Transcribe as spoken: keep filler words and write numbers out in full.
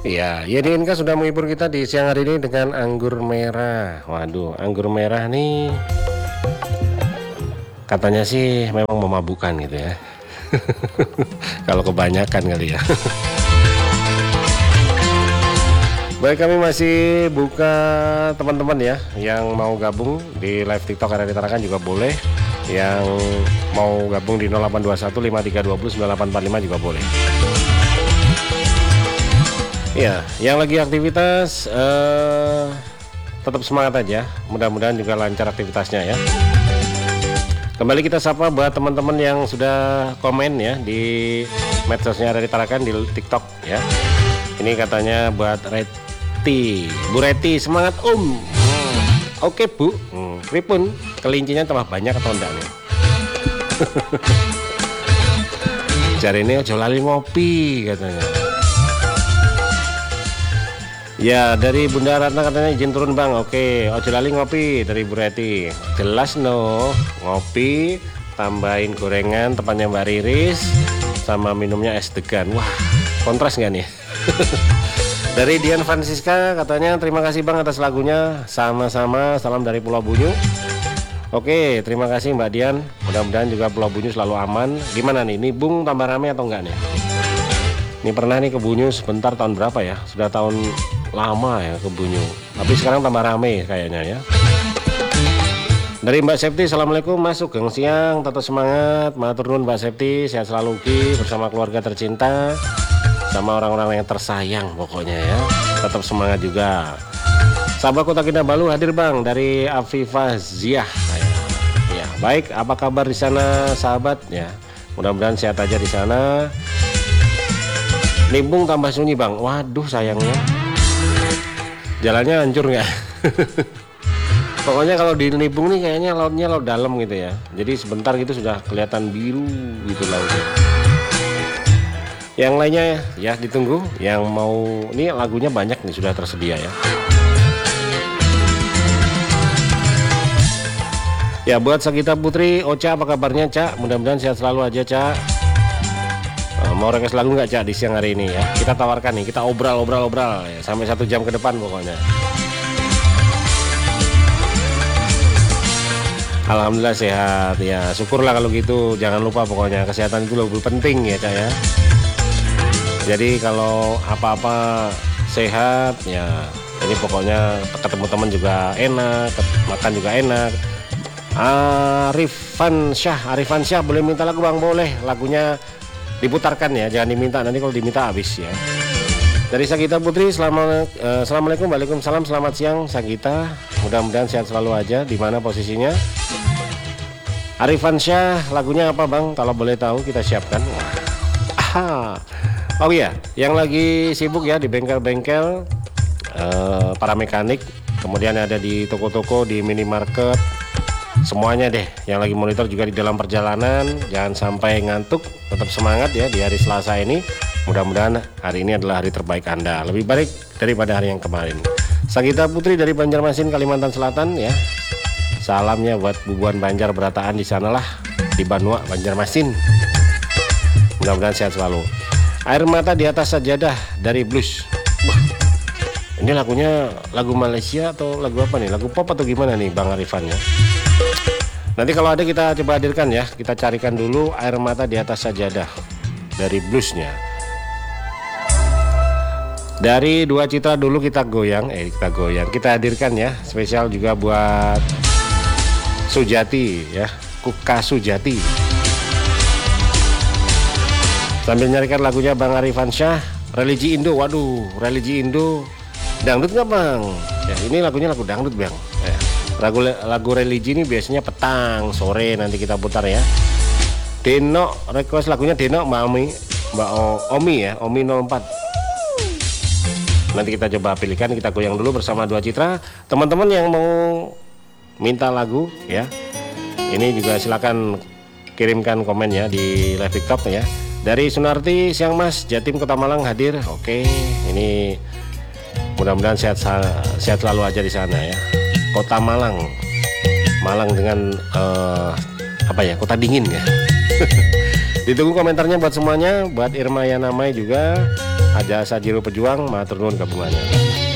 Iya, Yeninka sudah menghibur kita di siang hari ini dengan anggur merah. Waduh, anggur merah nih katanya sih memang memabukkan gitu ya. Kalau kebanyakan kali ya. Baik, kami masih buka teman-teman ya yang mau gabung di live TikTok Area Tarakan juga boleh. Yang mau gabung di nol delapan dua satu lima tiga dua nol sembilan delapan empat lima juga boleh. Ya, yang lagi aktivitas uh, tetap semangat aja. Mudah-mudahan juga lancar aktivitasnya ya. Kembali kita sapa buat teman-teman yang sudah komen ya di medsosnya Area Tarakan di TikTok ya. Ini katanya buat Reti, Bu Reti semangat Om. Hmm. Oke Bu, hmm. Pripun kelincinya tambah banyak atau enggak nih? Cari ini ojo lali ngopi katanya. Ya, dari Bunda Ratna katanya izin turun Bang. Oke, ojo lali ngopi dari Bu Reti. Jelas no, ngopi tambahin gorengan tempatnya Mbak Riris sama minumnya es degan. Wah, kontras nggak nih? Dari Dian Francisca katanya terima kasih Bang atas lagunya. Sama-sama, salam dari Pulau Bunyu. Oke, terima kasih Mbak Dian. Mudah-mudahan juga Pulau Bunyu selalu aman. Gimana nih, Nibung tambah rame atau enggak nih? Ini pernah nih ke Bunyu sebentar, tahun berapa ya? Sudah tahun lama ya ke Bunyu. Tapi sekarang tambah rame kayaknya ya. Dari Mbak Septi, assalamualaikum Mas Sugeng siang, tetap semangat. Matur nuwun Mbak Septi, sehat selalu Ki bersama keluarga tercinta, sama orang-orang yang tersayang pokoknya ya. Tetap semangat juga. Sahabat Kota Kinabalu hadir Bang dari Afifah Ziah. Ya, baik, apa kabar di sana sahabat ya? Mudah-mudahan sehat aja di sana. Nimbung tambah sunyi Bang. Waduh sayangnya. Jalannya hancur nggak? Pokoknya kalau di Nimbung nih kayaknya lautnya laut dalam gitu ya. Jadi sebentar gitu sudah kelihatan biru gitu lautnya. Yang lainnya ya ditunggu. Yang mau ini lagunya banyak nih sudah tersedia ya. Ya buat Sagita Putri, Ocha apa kabarnya Cak? Mudah-mudahan sehat selalu aja Cak. Uh, mau request lagu nggak Cak di siang hari ini ya? Kita tawarkan nih, kita obrol-obrol-obrol ya, sampai satu jam ke depan pokoknya. Alhamdulillah sehat ya, syukurlah kalau gitu. Jangan lupa pokoknya kesehatan itu lebih penting ya Cak ya. Jadi kalau apa-apa sehat ya, ini pokoknya ketemu teman juga enak, makan juga enak. Arifan Syah, Arifan Syah boleh minta lagu Bang? Boleh, lagunya diputarkan ya, jangan diminta, nanti kalau diminta habis ya. Dari Sagita Putri, selamat, eh, assalamualaikum, waalaikumsalam, selamat siang Sagita. Mudah-mudahan sehat selalu aja. Di mana posisinya? Arifan Syah, lagunya apa Bang? Kalau boleh tahu kita siapkan. Wah. Oh iya, yang lagi sibuk ya di bengkel-bengkel, eh, para mekanik, kemudian ada di toko-toko, di minimarket, semuanya deh yang lagi monitor juga di dalam perjalanan, jangan sampai ngantuk, tetap semangat ya di hari Selasa ini. Mudah-mudahan hari ini adalah hari terbaik Anda, lebih baik daripada hari yang kemarin. Sagita Putri dari Banjarmasin, Kalimantan Selatan ya. Salamnya buat Bubuan Banjar Berataan di sanalah, di Banua, Banjarmasin. Mudah-mudahan sehat selalu. Air Mata di Atas Sajadah dari Blues. Wah, ini lagunya lagu Malaysia atau lagu apa nih? Lagu pop atau gimana nih Bang Arifan ya? Nanti kalau ada kita coba hadirkan ya. Kita carikan dulu Air Mata di Atas Sajadah dari bluesnya. Dari Dua Citra dulu kita goyang, eh kita goyang, kita hadirkan ya. Spesial juga buat Sujati ya, Kuka Sujati. Sambil nyarikan lagunya Bang Arifan Syah, Religi Indo. Waduh, Religi Indo dangdut nggak Bang? Ya ini lagunya lagu dangdut Bang. Ya. Lagu lagu religi ini biasanya petang, sore nanti kita putar ya. Deno request lagunya Deno Mbak Omi, Mbak o, Omi ya, Omi nol empat. Nanti kita coba pilihkan, kita goyang dulu bersama Dua Citra. Teman-teman yang mau minta lagu ya, ini juga silakan kirimkan komen ya di live TikTok ya. Dari Sunarti, siang Mas, Jatim Kota Malang hadir. Oke, ini mudah-mudahan sehat sehat selalu aja di sana ya. Kota Malang, Malang dengan uh, apa ya, kota dingin ya. Ditunggu komentarnya buat semuanya, buat Irma Yanamai juga, Aja Sajiro Pejuang matur nuwun gabungannya.